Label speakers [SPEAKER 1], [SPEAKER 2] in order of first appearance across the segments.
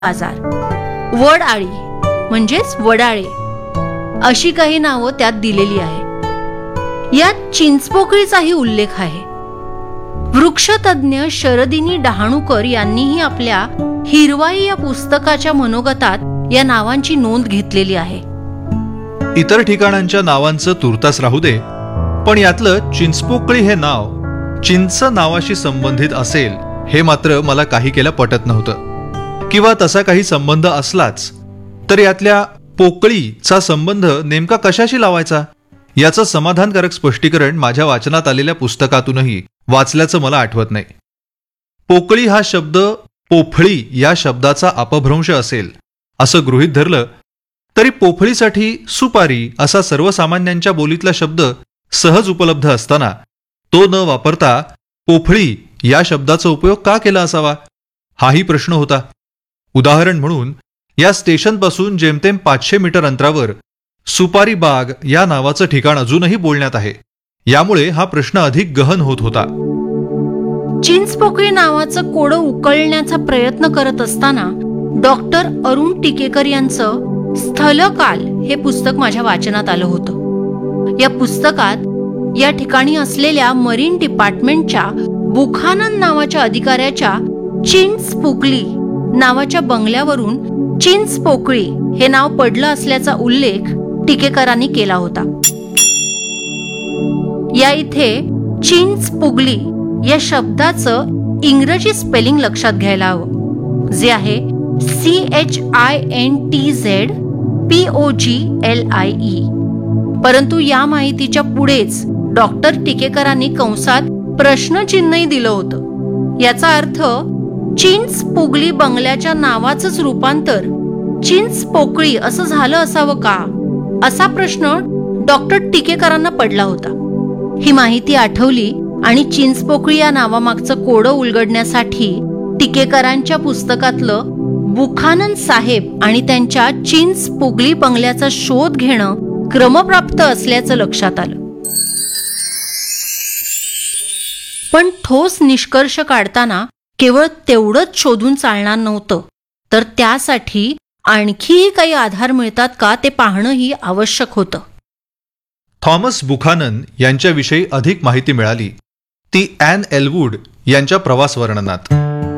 [SPEAKER 1] बाजार, वडआळी म्हणजेच वडाळे अशी काही नावं त्यात दिलेली आहे. यात चिंचपोकळीचाही उल्लेख आहे. वृक्षतज्ञ शरदिनी डहाणूकर यांनीही आपल्या हिरवाई या पुस्तकाच्या मनोगतात या नावांची नोंद घेतलेली आहे.
[SPEAKER 2] इतर ठिकाणांच्या नावांचं तुर्तास राहू दे, पण यातलं चिंचपोकळी हे नाव चिंच नावाशी संबंधित असेल हे मात्र मला काही केलं पटत नव्हतं. किंवा तसा काही संबंध असलाच तर यातल्या पोकळीचा संबंध नेमका कशाशी लावायचा याचं समाधानकारक स्पष्टीकरण माझ्या वाचनात आलेल्या पुस्तकातूनही वाचल्याचं मला आठवत नाही. पोकळी हा शब्द पोफळी या शब्दाचा अपभ्रंश असेल असं गृहीत धरलं तरी पोफळीसाठी सुपारी असा सर्वसामान्यांच्या बोलीतला शब्द सहज उपलब्ध असताना तो न वापरता पोफळी या शब्दाचा उपयोग का केला असावा हाही प्रश्न होता. उदाहरण म्हणून या स्टेशनपासून जेमतेम 500 मीटर अंतरावर सुपारी बाग या नावाचं ठिकाण अजूनही बोलण्यात आहे. यामुळे हा प्रश्न अधिक गहन होत होता.
[SPEAKER 1] चिंचपोकळी नावाचं कोडं उकळण्याचा प्रयत्न करत असताना डॉक्टर अरुण टिकेकर यांचं स्थलकाल हे पुस्तक माझ्या वाचनात आलं होतं. या पुस्तकात या ठिकाणी असलेल्या मरीन डिपार्टमेंटच्या बुखानन नावाच्या अधिकाऱ्याच्या चिंचपोकली नावाच्या बंगल्यावरून चिंचपोकळी हे नाव पडलं असल्याचा उल्लेख टिकेकरांनी केला होता. या इथे चिंचपोगली या शब्दाचं इंग्रजी स्पेलिंग लक्षात घ्यायला हवं, जे आहे CHINTZPOGLIE. परंतु या माहितीच्या पुढेच डॉक्टर टिकेकरांनी कंसात प्रश्नचिन्हही दिलं होतं. याचा अर्थ चिंचपोगली बंगल्याच्या नावाचंच रूपांतर चिंचपोकळी असं झालं असावं का, असा प्रश्न डॉक्टर टिकेकरांना पडला होता. ही माहिती आठवली आणि चिंचपोकळी या नावामागचं कोडं उलगडण्यासाठी टिकेकरांच्या पुस्तकातलं बुखानन साहेब आणि त्यांच्या चिंचपोगली बंगल्याचा शोध घेणं क्रमप्राप्त असल्याचं लक्षात आलं. पण ठोस निष्कर्ष काढताना केवळ तेवढंच शोधून चालणार नव्हतं, तर त्यासाठी आणखीही काही आधार मिळतात का ते पाहणंही आवश्यक होतं.
[SPEAKER 2] थॉमस बुखानन यांच्याविषयी अधिक माहिती मिळाली ती ॲन एलवूड यांच्या प्रवास वर्णनात.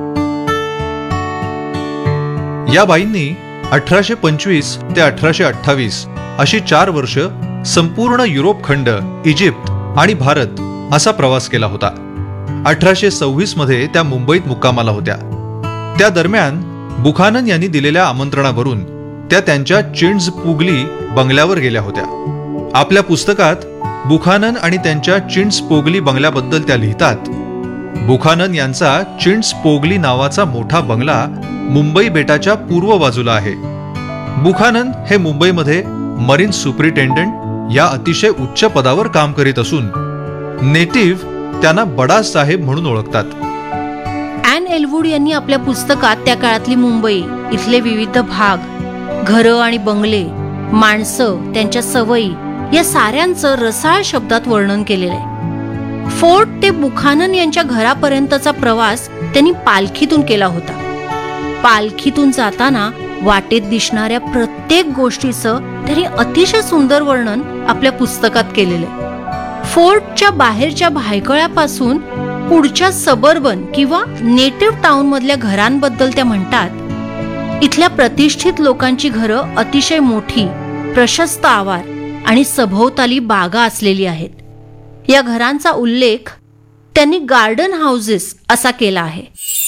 [SPEAKER 2] या बाईंनी 1825 ते 1828 अशी 4 वर्ष संपूर्ण युरोप खंड, इजिप्त आणि भारत असा प्रवास केला होता. 1826 मध्ये त्या मुंबईत मुक्कामाला होत्या. त्या दरम्यान बुखानन यांनी दिलेल्या आमंत्रणावरून त्या त्यांच्या चिंचपोगली बंगल्यावर गेल्या होत्या. आपल्या पुस्तकात बुखानन आणि त्यांच्या चिंचपोगली बंगल्याबद्दल त्या लिहितात. बुखानन यांचा चिंचपोगली नावाचा मोठा बंगला मुंबई बेटाच्या पूर्व बाजूला आहे. बुखानन हे मुंबईमध्ये मरीन सुपरिटेंडंट या अतिशय उच्च पदावर काम करीत असून नेटिव्ह त्यांना बडा साहेब म्हणून ओळखतात.
[SPEAKER 1] ॲन एलवूड यांनी आपल्या पुस्तकात त्या काळातली मुंबई, इथले विविध भाग, घरं आणि बंगले, माणसं, त्यांच्या सवयी या साऱ्यांचं रसाळ शब्दात वर्णन केलेलं आहे. फोर्ट ते बुखानन यांच्या घरापर्यंतचा प्रवास त्यांनी पालखीतून केला होता. पालखीतून जाताना वाटेत दिसणाऱ्या प्रत्येक गोष्टीचं त्यांनी अतिशय सुंदर वर्णन आपल्या पुस्तकात केलेलं आहे. फोर्टच्या बाहेरच्या भायखळ्यापासून पुढच्या सबर्बन किंवा नेटिव्ह टाउन मधल्या घरांबद्दल त्या म्हणतात, इथल्या प्रतिष्ठित लोकांची घरं अतिशय मोठी, प्रशस्त आवार आणि सभोवताली बागा असलेली आहेत. या घरांचा उल्लेख त्यांनी गार्डन हाऊसेस असा केला आहे.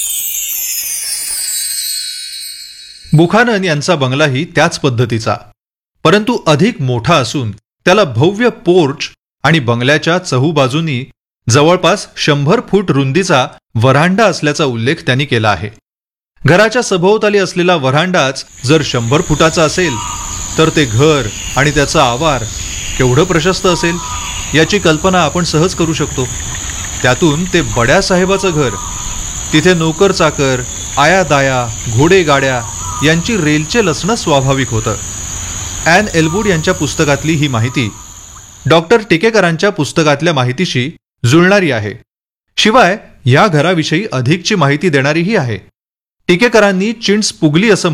[SPEAKER 2] बुखानन यांचा बंगलाही त्याच पद्धतीचा, परंतु अधिक मोठा असून त्याला भव्य पोर्च आणि बंगल्याच्या चहूबाजूंनी जवळपास 100 फूट रुंदीचा वरांडा असल्याचा उल्लेख त्यांनी केला आहे. घराच्या सभोवताली असलेला वरांडाच जर 100 फुटाचा असेल तर ते घर आणि त्याचा आवार केवढं प्रशस्त असेल याची कल्पना आपण सहज करू शकतो. त्यातून ते बड्या साहेबाचं घर, तिथे नोकर चाकर, आया दाया, घोडे गाड्या यांची रेलचे लसणं स्वाभाविक होतं. ॲन एलवूड यांच्या पुस्तकातली ही माहिती डॉक्टर टिकेकरांच्या पुस्तकातल्या माहितीशी जुळणारी आहे. शिवाय या घराविषयी अधिकची माहिती देणारीही आहे. टीकेकरांनी चिंच पुगली असं